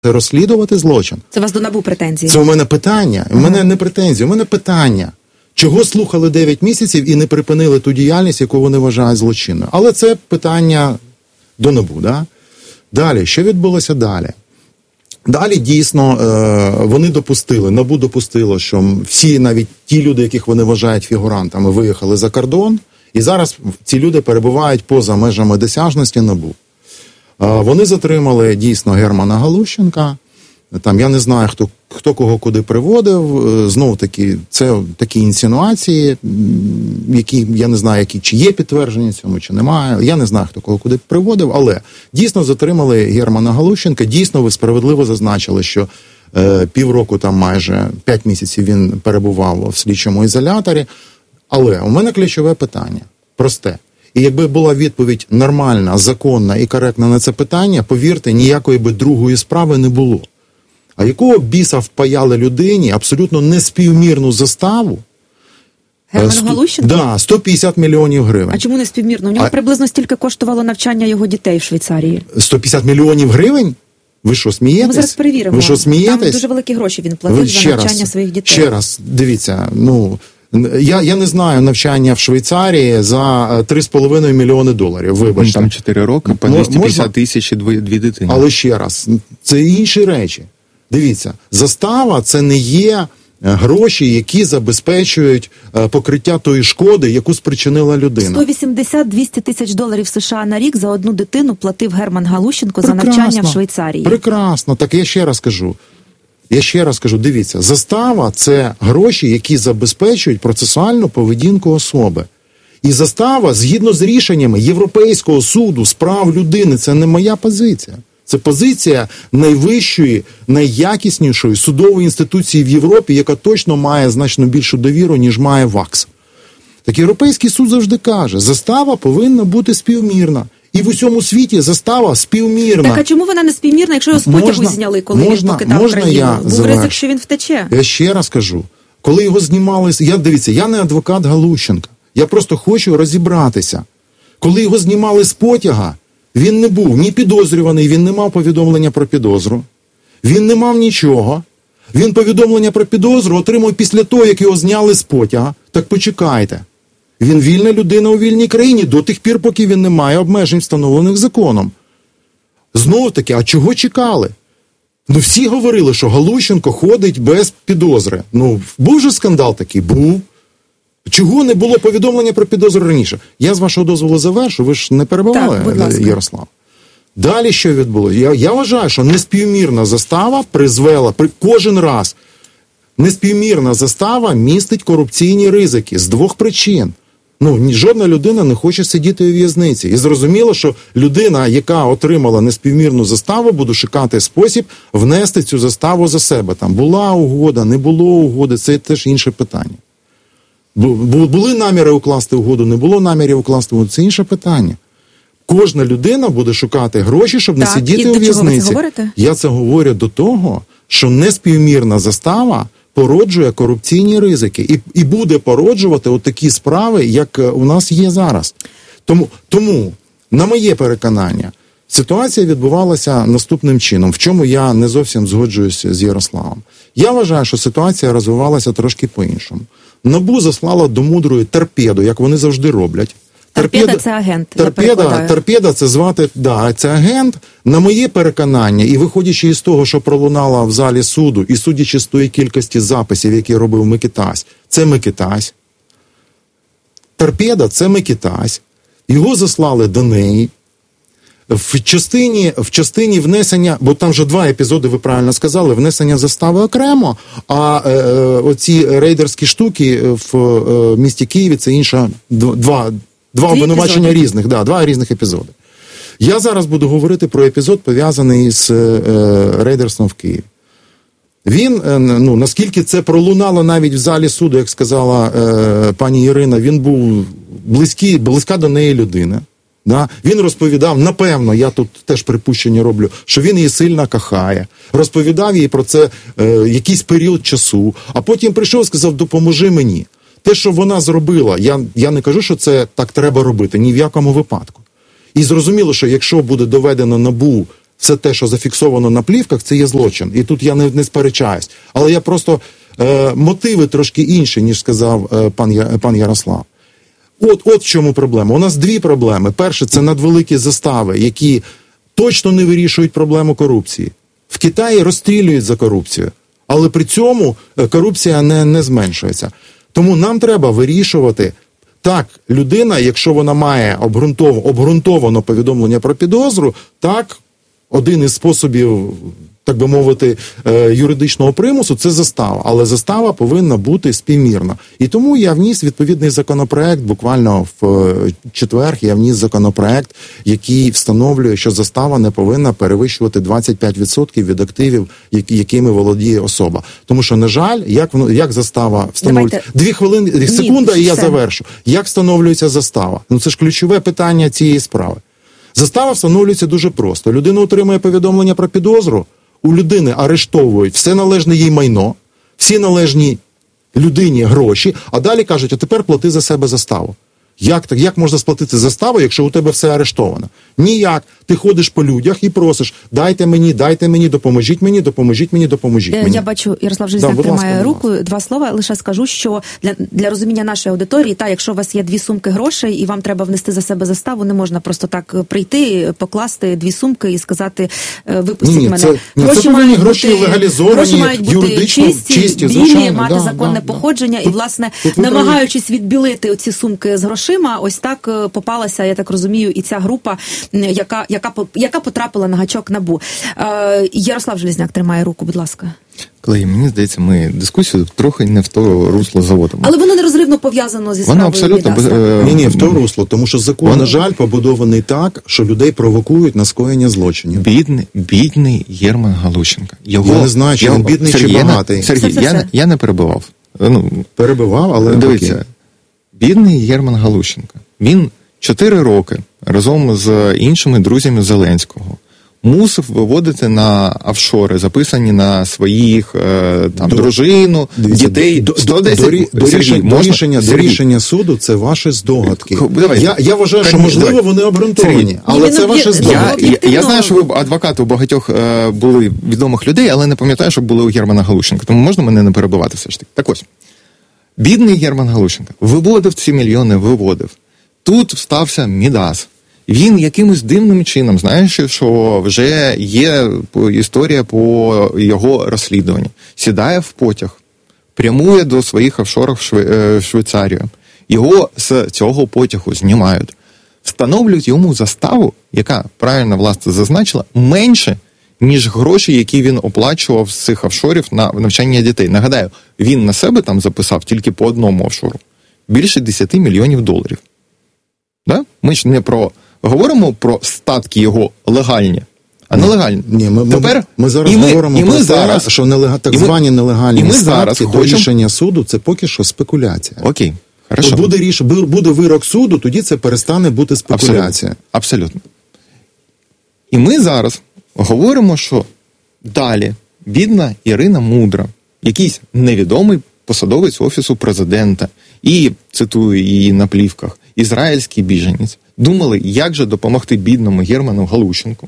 розслідувати злочин. Це у вас до НАБУ претензії? Це у мене питання. У мене не претензії, у мене питання. Чого слухали 9 місяців і не припинили ту діяльність, яку вони вважають злочинною? Але це питання до НАБУ, да? Далі, що відбулося далі? Далі, дійсно, вони допустили, НАБУ допустило, що всі, навіть ті люди, яких вони вважають фігурантами, виїхали за кордон, і зараз ці люди перебувають поза межами досяжності НАБУ. Вони затримали, дійсно, Германа Галущенка. Там, я не знаю, хто кого куди приводив. Знову-таки, це такі інсинуації, які, я не знаю, чи є підтвердження цьому, чи немає. Я не знаю, хто кого куди приводив, але дійсно затримали Германа Галущенка. Дійсно, ви справедливо зазначили, що півроку, там майже 5 місяців він перебував в слідчому ізоляторі. Але у мене ключове питання, просте. І якби була відповідь нормальна, законна і коректна на це питання, повірте, ніякої би другої справи не було. А якого біса впаяли людині абсолютно неспівмірну заставу? Герману Галущенку? Да, 150 мільйонів гривень. А чому неспівмірно? У нього приблизно стільки коштувало навчання його дітей в Швейцарії. 150 мільйонів гривень? Ви що, смієтесь? Ми зараз перевіримо. Ви що, смієтесь? Там дуже великі гроші він платив за навчання своїх дітей. Ще раз, дивіться, я не знаю навчання в Швейцарії за 3,5 мільйони доларів, вибачте. Там 4 роки, по 250 тисяч і 2 дитини. Але ще раз, це інші речі. Дивіться, застава – це не є гроші, які забезпечують покриття тої шкоди, яку спричинила людина. 180-200 тисяч доларів США на рік за одну дитину платив Герман Галущенко за навчання в Швейцарії. Прекрасно. Так я ще раз кажу, дивіться, застава – це гроші, які забезпечують процесуальну поведінку особи. І застава, згідно з рішеннями Європейського суду з прав людини, це не моя позиція. Це позиція найвищої, найякіснішої судової інституції в Європі, яка точно має значно більшу довіру, ніж має ВАКС. Так Європейський суд завжди каже, застава повинна бути співмірна. І в усьому світі застава співмірна. Так, а чому вона не співмірна, якщо його з потягу зняли, коли він покидав країну? Був ризик, що він втече. Я ще раз кажу, коли його знімали... Дивіться, я не адвокат Галущенка. Я просто хочу розібратися. Коли його знімали з потяга, він не був ні підозрюваний, він не мав повідомлення про підозру. Він не мав нічого. Він повідомлення про підозру отримав після того, як його зняли з потяга. Так почекайте. Він вільна людина у вільній країні до тих пір, поки він не має обмежень, встановлених законом. Знову-таки, а чого чекали? Всі говорили, що Галущенко ходить без підозри. Був же скандал такий? Був. Чого не було повідомлення про підозру раніше? Я з вашого дозволу завершу, ви ж не перебивали, Ярослав. Далі що відбулося? Я вважаю, що неспівмірна застава призвела, кожен раз, неспівмірна застава містить корупційні ризики з 2 причин. Жодна людина не хоче сидіти у в'язниці. І зрозуміло, що людина, яка отримала неспівмірну заставу, буде шукати спосіб внести цю заставу за себе. Там була угода, не було угоди, це теж інше питання. Були наміри укласти угоду, не було намірів укласти угоду, це інше питання. Кожна людина буде шукати гроші, щоб не сидіти у в'язниці. Ви це говорите? Я це говорю до того, що неспівмірна застава породжує корупційні ризики і буде породжувати такі справи, як у нас є зараз. Тому, на моє переконання, ситуація відбувалася наступним чином, в чому я не зовсім згоджуюся з Ярославом. Я вважаю, що ситуація розвивалася трошки по-іншому. НАБУ заслала до мудрої торпеду, як вони завжди роблять. Торпеда – це агент. Торпеда – це звати, це агент. На моє переконання, і виходячи із того, що пролунало в залі суду, і судячи з тої кількості записів, які робив Микитась, це Микитась. Торпеда – це Микитась. Його заслали до неї. В частині внесення, бо там вже 2 епізоди, ви правильно сказали, внесення застави окремо, а оці рейдерські штуки в місті Києві – це інша, два обвинувачення різних, 2 різних епізоди. Я зараз буду говорити про епізод, пов'язаний з рейдерством в Києві. Він, наскільки це пролунало навіть в залі суду, як сказала пані Ірина, він був близька до неї людина. Да? Він розповідав, напевно, я тут теж припущення роблю, що він її сильно кохає. Розповідав їй про це якийсь період часу, а потім прийшов і сказав, допоможи мені. Те, що вона зробила, я не кажу, що це так треба робити, ні в якому випадку. І зрозуміло, що якщо буде доведено НАБУ все те, що зафіксовано на плівках, це є злочин. І тут я не сперечаюсь. Але я просто мотиви трошки інші, ніж сказав пан Ярослав. От в чому проблема. У нас дві проблеми. Перше, це надвеликі застави, які точно не вирішують проблему корупції. В Китаї розстрілюють за корупцію, але при цьому корупція не зменшується. Тому нам треба вирішувати, так, людина, якщо вона має обґрунтовано повідомлення про підозру, так, один із способів, так би мовити, юридичного примусу – це застава. Але застава повинна бути співмірна. І тому я вніс відповідний законопроект, буквально в четвер я вніс законопроект, який встановлює, що застава не повинна перевищувати 25% від активів, якими володіє особа. Тому що, на жаль, як застава встановлюється? 2 хвилини, секунда, і я завершу. Як встановлюється застава? Ну це ж ключове питання цієї справи. Застава встановлюється дуже просто. Людина отримує повідомлення про підозру, у людини арештовують все належне їй майно, всі належні людині гроші, а далі кажуть, а тепер плати за себе заставу. Як можна сплатити заставу, якщо у тебе все арештовано? Ніяк. Ти ходиш по людях і просиш, дайте мені, допоможіть мені. Я бачу, Ярослав Железняк тримає руку. 2 слова. Лише скажу, що для розуміння нашої аудиторії, якщо у вас є 2 сумки грошей і вам треба внести за себе заставу, не можна просто так прийти, покласти 2 сумки і сказати, випустіть мене. Гроші легалізовані, мають бути чисті, білі, мати законне походження. І, власне, намагаючись відбілити оці сумки з грошима, ось так попалася, я так розумію, і ця група, яка потрапила на гачок НАБУ. Ярослав Железняк тримає руку, будь ласка. Колеги, мені здається, ми дискусію трохи не в то русло заводимо. Але воно нерозривно пов'язано зі справою Мідаса. Ні, в то русло, тому що закон, на жаль, побудований так, що людей провокують на скоєння злочинів. Бідний Герман Галущенко. Я не знаю, чи він бідний, чи багатий. Сергій, я не перебивав. Перебивав, але дивіться, бідний Герман Галущенко. Він 4 роки разом з іншими друзями Зеленського мусив виводити на офшори, записані на своїх дружину, дітей. До рішення суду це ваші здогадки. Я вважаю, що, можливо, вони обґрунтовані, але це ваші здогадки. Я знаю, що ви адвокати у багатьох були відомих людей, але не пам'ятаю, що були у Германа Галущенка. Тому можна мене не перебивати все ж таки. Так ось. Бідний Герман Галущенко виводив ці мільйони, Тут стався Мідас. Він якимось дивним чином, знаєш, що вже є історія по його розслідуванню. Сідає в потяг, прямує до своїх офшорів в Швейцарію. Його з цього потягу знімають. Встановлюють йому заставу, яка, правильно власне зазначила, менше, ніж гроші, які він оплачував з цих офшорів на навчання дітей. Нагадаю, він на себе там записав тільки по одному офшору. Більше $10 мільйонів. Да? Ми ж не говоримо про статки його легальні, а нелегальні. Ні, ми зараз говоримо про те, що так звані нелегальні статки до рішення суду – це поки що спекуляція. Окей, хорошо. Буде вирок суду, тоді це перестане бути спекуляція. Абсолютно. І ми зараз говоримо, що далі бідна Ірина Мудра, якийсь невідомий посадовець Офісу Президента, і, цитую її на плівках, ізраїльський біженець, думали, як же допомогти бідному Герману Галущенку.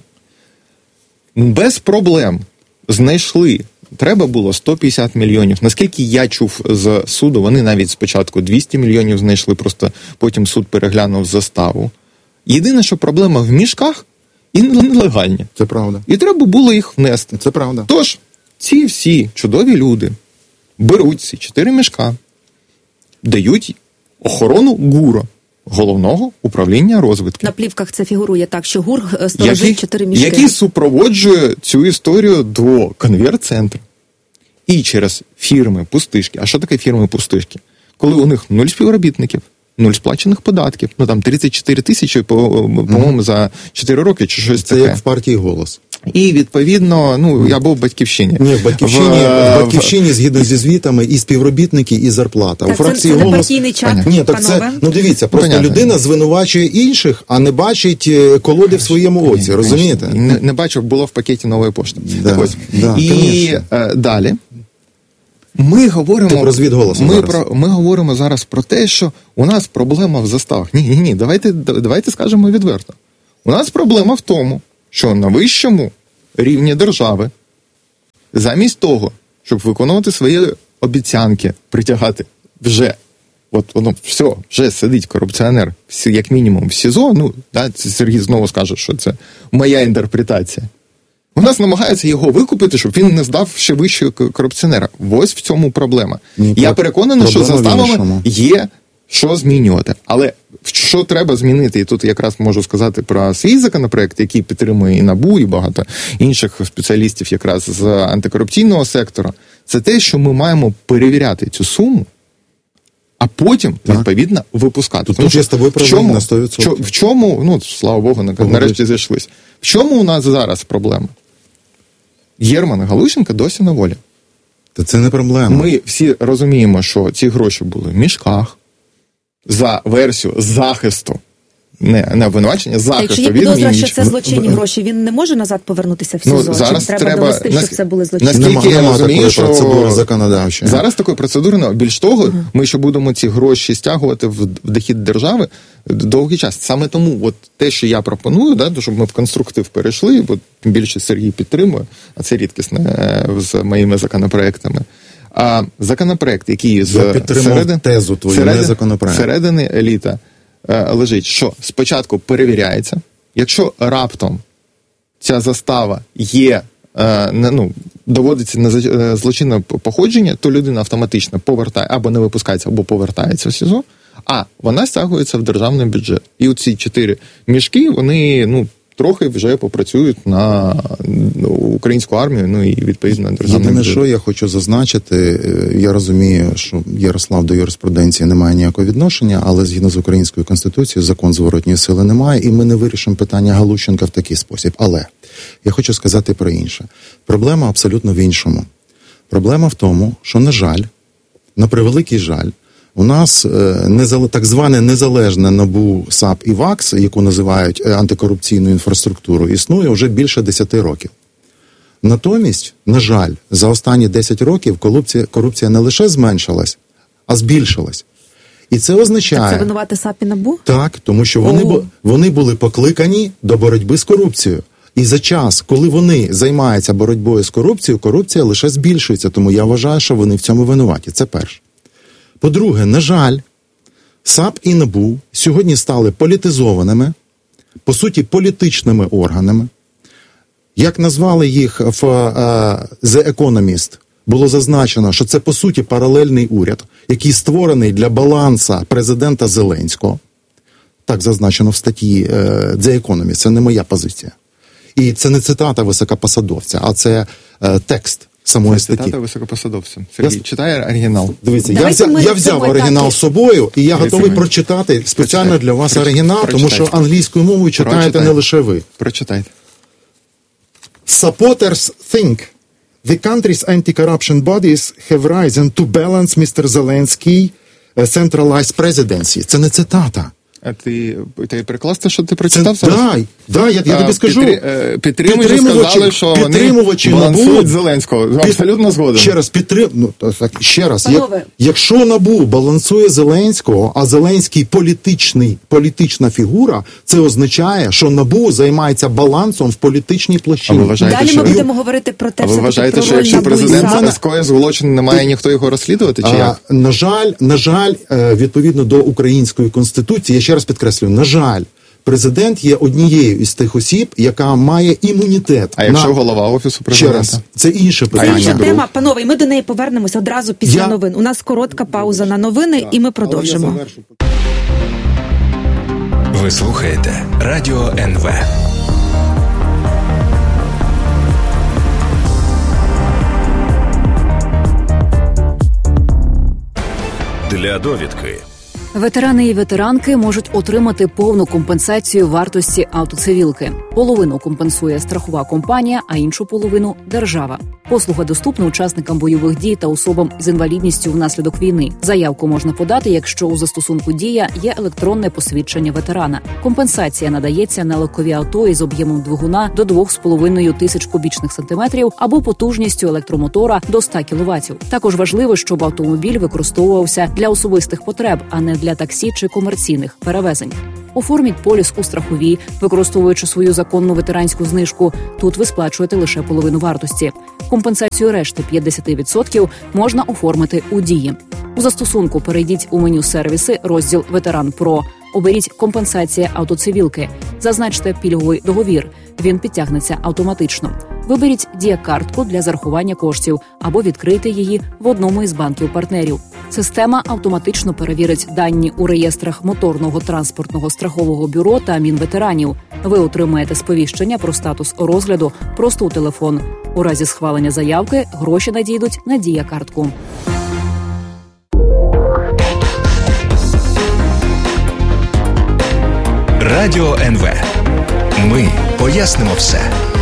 Без проблем знайшли, треба було 150 мільйонів. Наскільки я чув з суду, вони навіть спочатку 200 мільйонів знайшли, просто потім суд переглянув заставу. Єдине, що проблема в мішках і нелегальні. Це правда. І треба було їх внести. Це правда. Тож, ці всі чудові люди беруть ці 4 мішка, дають охорону ГУРу, Головного управління розвідки. На плівках це фігурує так, що ГУР сторожить 4 мішки. Який супроводжує цю історію до конверт-центру. І через фірми-пустишки. А що таке фірми-пустишки? Коли у них 0 співробітників, 0 сплачених податків, там 34 тисячі, по-моєму, за 4 роки чи щось таке. Це як в партії «Голос». І, відповідно, я був в «Батьківщині». Ні, в «Батьківщині», згідно зі звітами, і співробітники, і зарплата. Так, у фракції «Голос» це партійний чат, ні, так це, дивіться, просто людина звинувачує інших, а не бачить колоди в своєму оці, розумієте? Не бачив, було в пакеті «Нової пошти». Да, так ось. Да, і далі ми говоримо зараз про те, що у нас проблема в заставах. Ні, давайте скажемо відверто. У нас проблема в тому, що на вищому рівні держави, замість того, щоб виконувати свої обіцянки, притягати вже, от воно все, вже сидить корупціонер, як мінімум в СІЗО, ну, да, Сергій знову скаже, що це моя інтерпретація. У нас намагаються його викупити, щоб він не здав ще вищого корупціонера. Ось в цьому проблема. Я переконаний, що заставами є що змінювати. Але що треба змінити, і тут якраз можу сказати про свій законопроект, який підтримує і НАБУ, і багато інших спеціалістів якраз з антикорупційного сектору, це те, що ми маємо перевіряти цю суму, а потім, відповідно, випускати. Тут я з тобою правий на 100%. В чому, ну, слава Богу, нарешті зійшлись. В чому у нас зараз проблема? Герман Галущенко досі на волі. Та це не проблема. Ми всі розуміємо, що ці гроші були в мішках за версію захисту, не обвинувачення, захисту від мінічки. Якщо є підозра, що це злочинні гроші, він не може назад повернутися в СІЗО? Ну, зараз треба довести, що це були злочинні? Наскільки я розумію, що процедури законодавчої. Зараз такої процедури немає. Більш того, ми ще будемо ці гроші стягувати в дохід держави довгий час. Саме тому от те, що я пропоную, да, щоб ми в конструктив перейшли, бо тим більше Сергій підтримує, а це рідкісне з моїми законопроектами. А законопроект, який середини літа лежить, що спочатку перевіряється, якщо раптом ця застава є, доводиться на злочинне походження, то людина автоматично повертає, або не випускається, або повертається в СІЗО, а вона стягується в державний бюджет. І оці 4 мішки, вони, трохи вже попрацюють на українську армію, ну і відповідно на державний бюджет. Єдине, що я хочу зазначити, я розумію, що Ярослав до юриспруденції не має ніякого відношення, але згідно з українською конституцією закон зворотньої сили немає, і ми не вирішимо питання Галущенка в такий спосіб. Але я хочу сказати про інше. Проблема абсолютно в іншому. Проблема в тому, що, на превеликий жаль, у нас так зване незалежне НАБУ, САП і ВАКС, яку називають антикорупційною інфраструктурою, існує вже більше 10 років. Натомість, на жаль, за останні 10 років корупція не лише зменшилась, а збільшилась. І це означає... Це винувати САП і НАБУ? Так, тому що вони були покликані до боротьби з корупцією. І за час, коли вони займаються боротьбою з корупцією, корупція лише збільшується. Тому я вважаю, що вони в цьому винуваті. Це перше. По-друге, на жаль, САП і НАБУ сьогодні стали політизованими, по суті, політичними органами. Як назвали їх в The Economist, було зазначено, що це, по суті, паралельний уряд, який створений для баланса президента Зеленського. Так зазначено в статті The Economist, це не моя позиція. І це не цитата високопосадовця, а це текст самої статті. Цитата високопосадовця. Сергій, читає оригінал. Дивіться, я взяв оригінал з собою, і я готовий прочитати спеціально для вас оригінал, тому що англійською мовою читаєте не лише ви. Прочитайте. Supporters think the country's anti-corruption bodies have risen to balance Mr. Zelensky centralized presidency. Це не цитата. А ти перекласти, що ти прочитав? Я тобі скажу. Підтримувачі сказали, що вони балансують Зеленського. Абсолютно згоден. Ще раз. Якщо НАБУ балансує Зеленського, а Зеленський політична фігура, це означає, що НАБУ займається балансом в політичній площині. Далі ми будемо говорити про те, що ви вважаєте, що якщо президент скоїв злочин, немає ніхто його розслідувати? Чи як? На жаль, відповідно до української конституції, я ще раз підкреслюю, на жаль, президент є однією із тих осіб, яка має імунітет. А якщо голова Офісу президента? Ще раз, це інше питання. Це інша тема. Панове, і ми до неї повернемось одразу після новин. У нас коротка пауза на новини, і ми продовжимо. Ви слухаєте Радіо НВ. Для довідки. Ветерани і ветеранки можуть отримати повну компенсацію вартості автоцивілки. Половину компенсує страхова компанія, а іншу половину – держава. Послуга доступна учасникам бойових дій та особам з інвалідністю внаслідок війни. Заявку можна подати, якщо у застосунку «Дія» є електронне посвідчення ветерана. Компенсація надається на легкові авто із об'ємом двигуна до 2,5 тисяч кубічних сантиметрів або потужністю електромотора до 100 кВт. Також важливо, щоб автомобіль використовувався для особистих потреб, а не для таксі чи комерційних перевезень. Оформіть поліс у страховій, використовуючи свою законну ветеранську знижку. Тут ви сплачуєте лише половину вартості. Компенсацію решти 50% можна оформити у Дії. У застосунку перейдіть у меню «Сервіси», розділ «Ветеран Про». Оберіть «Компенсація автоцивілки». Зазначте пільговий договір. Він підтягнеться автоматично. Виберіть Дія-картку для зарахування коштів або відкрийте її в одному із банків-партнерів. Система автоматично перевірить дані у реєстрах Моторного транспортного страхового бюро та Мінветеранів. Ви отримаєте сповіщення про статус розгляду просто у телефон. У разі схвалення заявки гроші надійдуть на Дія-картку. Радіо НВ. Ми пояснимо все.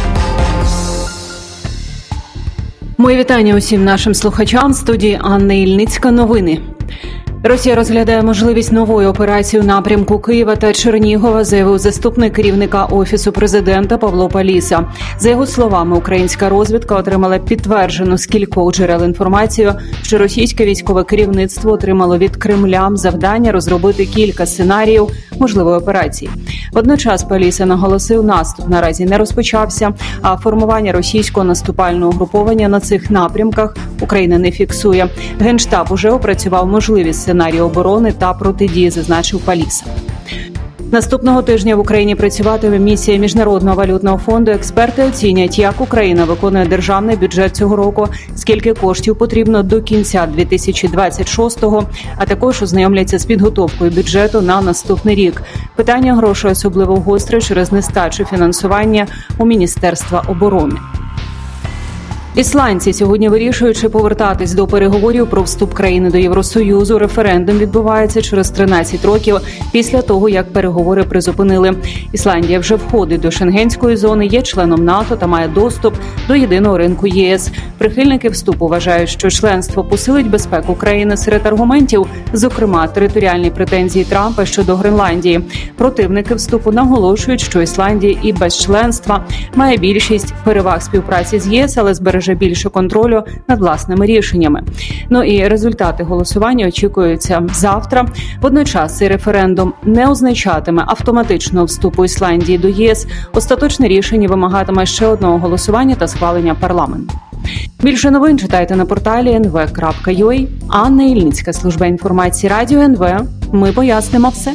Мої вітання усім нашим слухачам. В студії Анна Ільницька. Новини. Росія розглядає можливість нової операції у напрямку Києва та Чернігова, заявив заступник керівника Офісу президента Павло Паліса. За його словами, українська розвідка отримала підтверджену з кількох джерел інформацію, що російське військове керівництво отримало від Кремля завдання розробити кілька сценаріїв можливої операції. Водночас Паліса наголосив, наступ наразі не розпочався, а формування російського наступального угруповання на цих напрямках Україна не фіксує. Генштаб уже опрацював можливість сценарію оборони та протидії, зазначив Паліса. Наступного тижня в Україні працюватиме місія Міжнародного валютного фонду. Експерти оцінять, як Україна виконує державний бюджет цього року, скільки коштів потрібно до кінця 2026-го, а також ознайомляться з підготовкою бюджету на наступний рік. Питання грошей особливо гостре через нестачу фінансування у Міністерства оборони. Ісландці сьогодні вирішують, чи повертатись до переговорів про вступ країни до Євросоюзу. Референдум відбувається через 13 років після того, як переговори призупинили. Ісландія вже входить до Шенгенської зони, є членом НАТО та має доступ до єдиного ринку ЄС. Прихильники вступу вважають, що членство посилить безпеку країни. Серед аргументів, зокрема, територіальні претензії Трампа щодо Гренландії. Противники вступу наголошують, що Ісландія і без членства має більшість переваг співпраці з ЄС, але збереже більше контролю над власними рішеннями. Ну і результати голосування очікуються завтра. Водночас цей референдум не означатиме автоматичного вступу Ісландії до ЄС. Остаточне рішення вимагатиме ще одного голосування та схвалення парламенту. Більше новин читайте на порталі nv.ua. Анна Ільницька, служба інформації Радіо НВ. Ми пояснимо все.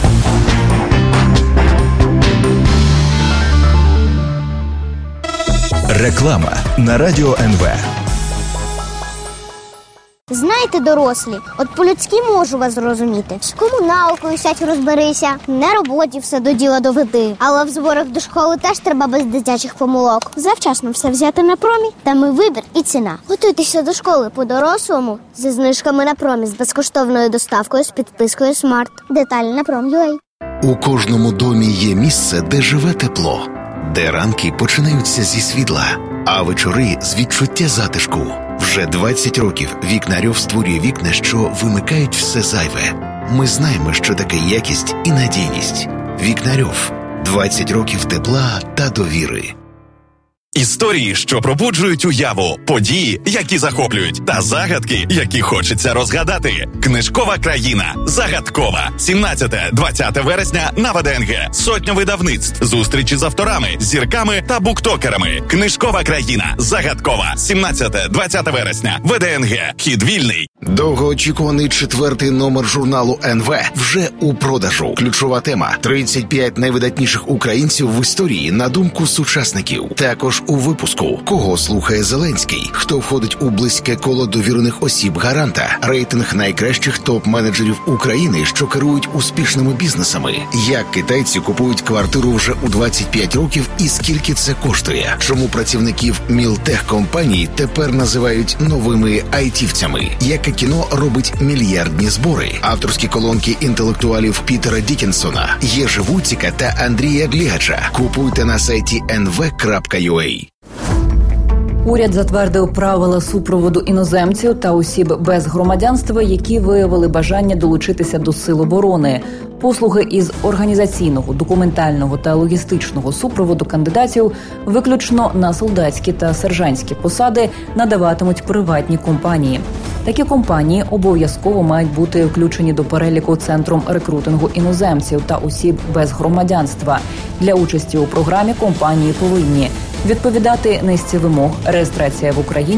Реклама на Радіо НВ. Знаєте, дорослі, от по-людськи можу вас зрозуміти. З комуналкою сядь розберися, на роботі все до діла доведи. Але в зборах до школи теж треба без дитячих помилок. Завчасно все взяти на Промі, там і вибір, і ціна. Готуйтеся до школи по-дорослому зі знижками на Промі, з безкоштовною доставкою, з підпискою Смарт. Деталі на Prom.ua. У кожному домі є місце, де живе тепло, де ранки починаються зі світла, а вечори з відчуття затишку. Вже 20 років Вікнарьов створює вікна, що вимикають все зайве. Ми знаємо, що таке якість і надійність. Вікнарьов. 20 років тепла та довіри. Історії, що пробуджують уяву, події, які захоплюють, та загадки, які хочеться розгадати. Книжкова країна. Загадкова. 17-20 вересня на ВДНГ. Сотня видавництв. Зустрічі з авторами, зірками та буктокерами. Книжкова країна. Загадкова. 17-20 вересня. ВДНГ. Вхід вільний. Довгоочікуваний 4-й номер журналу НВ вже у продажу. Ключова тема – 35 найвидатніших українців в історії на думку сучасників. Також у випуску «Кого слухає Зеленський?», хто входить у близьке коло довірених осіб гаранта, рейтинг найкращих топ-менеджерів України, що керують успішними бізнесами, як китайці купують квартиру вже у 25 років і скільки це коштує, чому працівників мілтехкомпаній тепер називають новими айтівцями, яке кіно робить мільярдні збори, авторські колонки інтелектуалів Пітера Дікінсона, Єжи Вуціка та Андрія Глігача. Купуйте на сайті nv.ua. Уряд затвердив правила супроводу іноземців та осіб без громадянства, які виявили бажання долучитися до Сил оборони. Послуги із організаційного, документального та логістичного супроводу кандидатів виключно на солдатські та сержантські посади надаватимуть приватні компанії. Такі компанії обов'язково мають бути включені до переліку Центром рекрутингу іноземців та осіб без громадянства. Для участі у програмі компанії повинні відповідати низці вимог: реєстрація в Україні,